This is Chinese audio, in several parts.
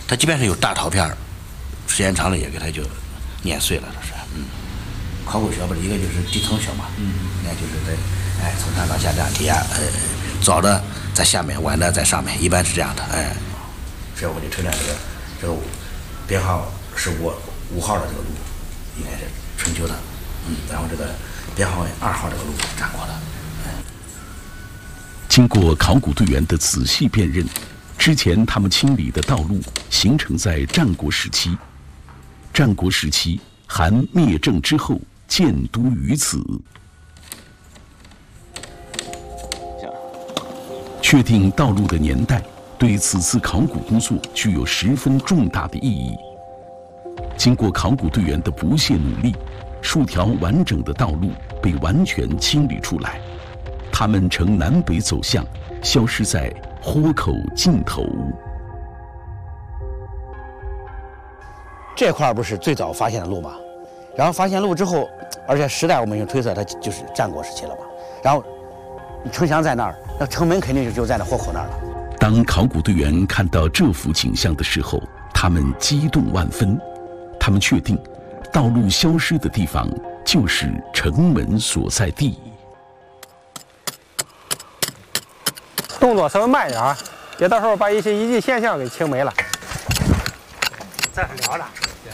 它即便是有大陶片，时间长了也给它就碾碎了，这是。考古学不是一个就是地层学嘛，那就是在从上到下这样底下，早的在下面，晚的在上面，一般是这样的，所以我就承认这个编号是5号的这个路，应该是春秋的，然后这个编号为2号这个路战国的。 经过考古队员的仔细辨认，之前他们清理的道路形成在战国时期。战国时期，韩灭郑之后，建都于此。确定道路的年代，对此次考古工作具有十分重大的意义。经过考古队员的不懈努力，数条完整的道路被完全清理出来。他们呈南北走向，消失在豁口尽头。 这块不是最早发现的路吗？然后发现路之后，而且时代我们就推测它就是战国时期了嘛。然后城墙在那儿，那城门肯定就在那豁口那儿了。 当考古队员看到这幅景象的时候，他们激动万分。他们确定，道路消失的地方就是城门所在地。 动作稍微慢一点啊，别到时候把一些遗迹现象给清没了。再聊着。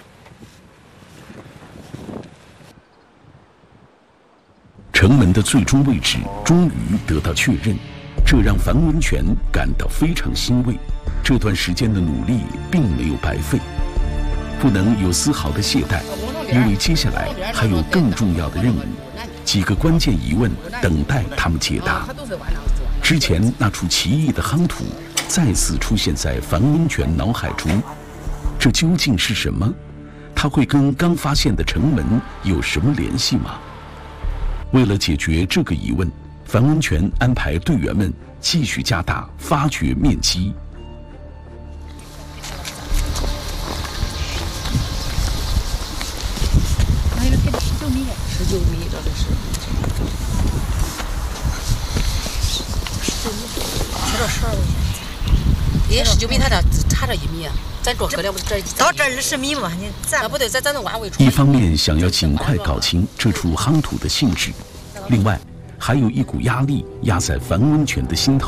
城门的最终位置终于得到确认，这让樊文全感到非常欣慰。这段时间的努力并没有白费，不能有丝毫的懈怠，因为接下来还有更重要的任务，几个关键疑问等待他们解答。之前那处奇异的夯土再次出现在樊文全脑海中，这究竟是什么？它会跟刚发现的城门有什么联系吗？为了解决这个疑问，樊文全安排队员们继续加大发掘面积。 还有给19米，19米，这个是。切到12块钱。19米，它这差着1米，咱做合了不这到这20米嘛，你咱不对，咱能挖围出。 一方面想要尽快搞清这处夯土的性质，另外还有一股压力压在樊文全的心头。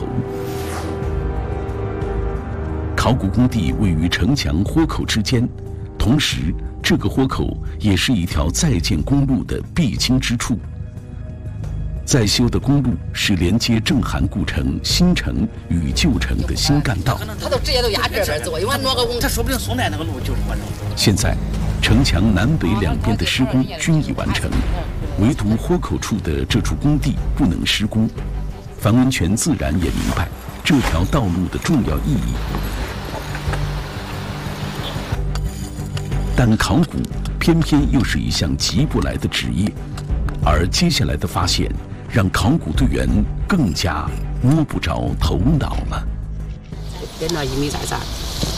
考古工地位于城墙豁口之间，同时这个豁口也是一条在建公路的必经之处。在修的公路是连接郑韩故城新城与旧城的新干道。 他都直接都压这边走，因为挪个工， 这说不定宋代那个路就是完成。 现在，城墙南北两边的施工均已完成，唯独豁口处的这处工地不能施工。樊文全自然也明白这条道路的重要意义。但考古偏偏又是一项急不来的职业，而接下来的发现让考古队员更加摸不着头脑了。 跟着1米在这儿，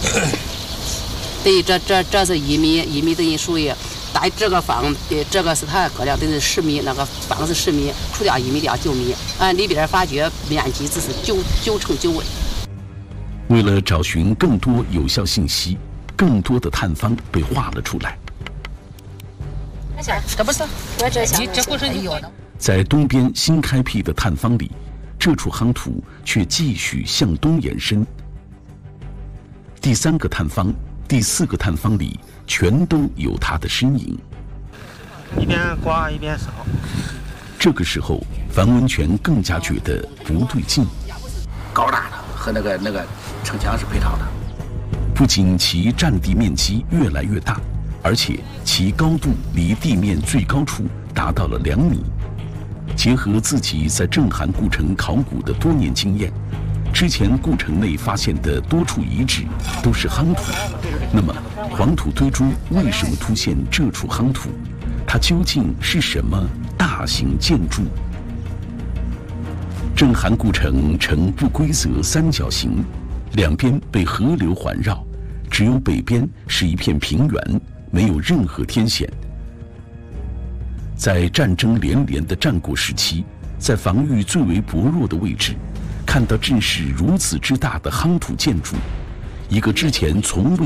对，这是1米，1米等于属于带这个方，这个是它割掉等于10米，那个方是10米，除掉1米掉9米，里边发掘面积只是9乘9位。 为了找寻更多有效信息，更多的探方被画了出来。 这不是，这不是有的。 在东边新开辟的探方里，这处夯土却继续向东延伸。第3个探方、第4个探方里，全都有它的身影。 一边刮一边扫。 这个时候，樊文全更加觉得不对劲。 高大的和那个城墙是配套的。 不仅其占地面积越来越大，而且其高度离地面最高处达到了2米。结合自己在郑韩故城考古的多年经验，之前故城内发现的多处遗址都是夯土，那么黄土堆中为什么出现这处夯土？它究竟是什么大型建筑？郑韩故城呈不规则三角形，两边被河流环绕，只有北边是一片平原，没有任何天险。在战争连连的战国时期，在防御最为薄弱的位置，看到阵势如此之大的夯土建筑，一个之前从未